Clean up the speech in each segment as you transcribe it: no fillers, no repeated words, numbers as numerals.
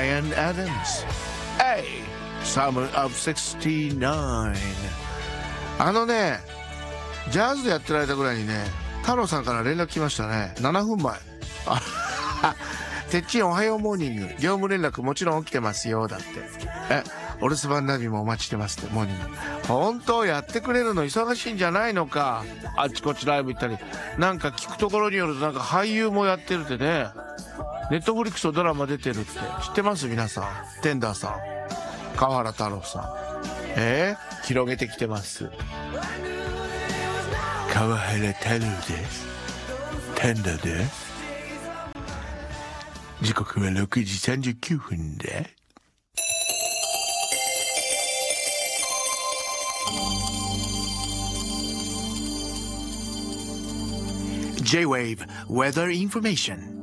Bryan Adams. Hey, Summer of 69. ジャズでやってられたぐらいにね、太郎さんから連絡来ましたね。7分前。てっちんおはようモーニング。業務連絡もちろん起きてますよ。だって。お留守番ナビもお待ちしてますって、モーニング。本当やってくれるの忙しいんじゃないのか。あっちこっちライブ行ったり。なんか聞くところによるとなんか俳優もやってるってね。ネットフリックスとドラマ出てるって知ってます皆さん。テンダーさん。川原太郎さん。広げてきてます。川原太郎です。テンダーです。時刻は6時39分で。J-Wave Weather Information。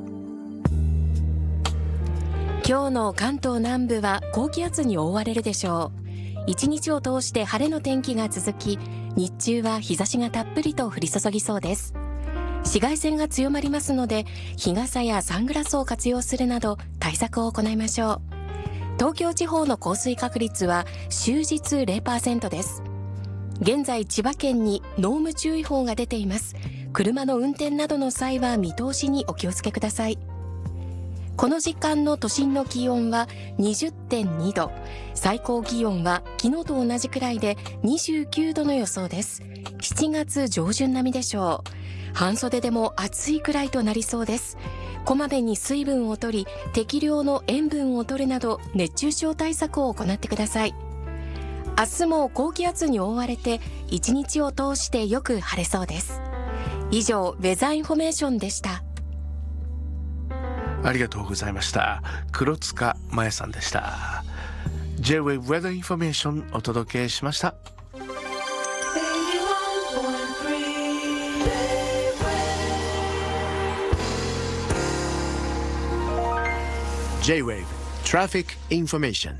今日の関東南部は高気圧に覆われるでしょう。一日を通して晴れの天気が続き、日中は日差しがたっぷりと降り注ぎそうです。紫外線が強まりますので、日傘やサングラスを活用するなど対策を行いましょう。東京地方の降水確率は終日 0% です。現在千葉県に濃霧注意報が出ています。車の運転などの際は見通しにお気をつけください。この時間の都心の気温は 20.2 度、最高気温は昨日と同じくらいで29度の予想です。7月上旬並みでしょう。半袖でも暑いくらいとなりそうです。こまめに水分を取り、適量の塩分を取るなど熱中症対策を行ってください。明日も高気圧に覆われて一日を通してよく晴れそうです。以上、ウェザーインフォメーションでした。 ありがとうございました。黒塚麻也さんでした。 J-Wave Weather Information お届けしました。J-Wave Traffic Information。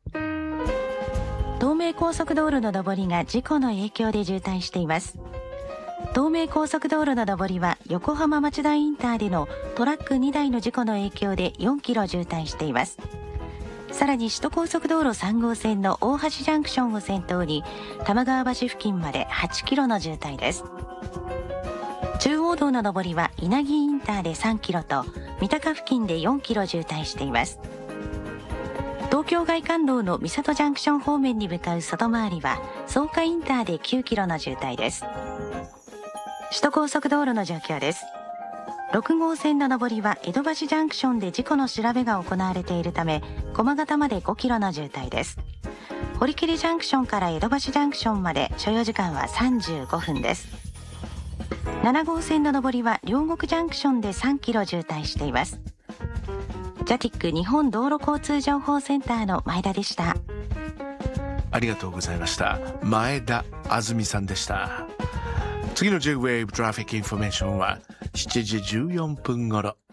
東名高速道路の上りが事故の影響で渋滞しています。東名高速道路の上りは横浜町田インターでのトラック2台の事故の影響で4キロ渋滞しています。さらに首都高速道路3号線の大橋ジャンクションを先頭に玉川橋付近まで8キロの渋滞です。中央道の上りは稲城インターで3キロと三鷹付近で4キロ渋滞しています。東京外環道の三郷ジャンクション方面に向かう外回りは草加インターで9キロの渋滞です。首都高速道路の状況です。6号線の上りは江戸橋ジャンクションで事故の調べが行われているため駒形まで5キロの渋滞です。堀切ジャンクションから江戸橋ジャンクションまで所要時間は35分です。7号線の上りは両国ジャンクションで3キロ渋滞しています。ジャティック日本道路交通情報センターの前田でした。 ありがとうございました。前田あずみさんでした。次の J-Wave Traffic Information は7時14分頃。